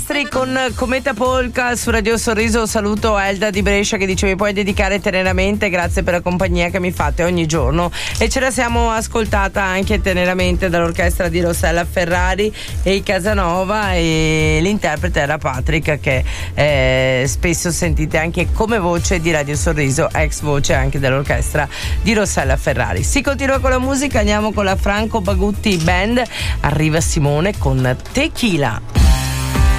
Silvestri con Cometa Polka su Radio Sorriso. Saluto Elda di Brescia che dice: mi puoi dedicare teneramente, grazie per la compagnia che mi fate ogni giorno. E ce la siamo ascoltata anche teneramente dall'orchestra di Rossella Ferrari e i Casanova, e l'interprete era Patrick, che spesso sentite anche come voce di Radio Sorriso, ex voce anche dell'orchestra di Rossella Ferrari. Si continua con la musica, andiamo con la Franco Bagutti Band. Arriva Simone con Tequila.